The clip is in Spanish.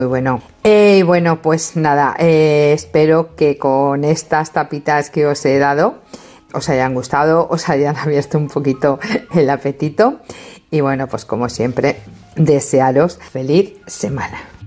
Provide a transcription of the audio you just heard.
Muy bueno. Bueno, pues nada, espero que con estas tapitas que os he dado os hayan gustado, os hayan abierto un poquito el apetito y bueno, pues como siempre, desearos feliz semana.